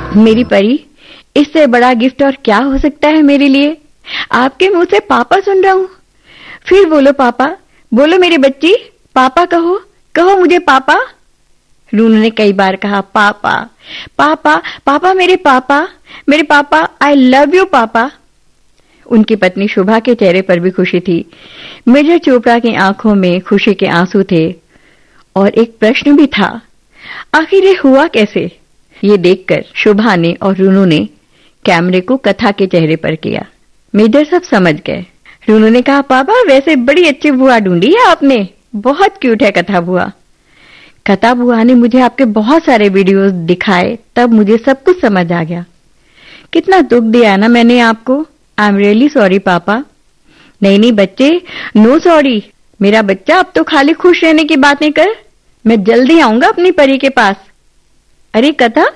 मेरी परी, इससे बड़ा गिफ्ट और क्या हो सकता है मेरे लिए? आपके मुंह से पापा सुन रहा हूं। फिर बोलो पापा, बोलो मेरी बच्ची, पापा कहो, कहो मुझे पापा। रूनू ने कई बार कहा पापा पापा पापा, मेरे पापा, आई लव यू पापा। उनकी पत्नी शुभा के चेहरे पर भी खुशी थी। मेजर चोपड़ा की आंखों में खुशी के आंसू थे और एक प्रश्न भी था, आखिर ये हुआ कैसे? ये देखकर शुभा ने और रूनू ने कैमरे को कथा के चेहरे पर किया। मेजर सब समझ गए। रूनू ने कहा, पापा वैसे बड़ी अच्छी बुआ ढूंढी है आपने, बहुत क्यूट है कथा बुआ। कथा बुआ ने मुझे आपके बहुत सारे वीडियोस दिखाए, तब मुझे सब कुछ समझ आ गया। कितना दुख दिया ना मैंने आपको। आई एम रियली सॉरी पापा। नहीं बच्चे, नो सॉरी। मेरा बच्चा अब तो खाली खुश रहने की बातें कर। मैं जल्दी आऊंगा अपनी परी के पास। अरे कथा,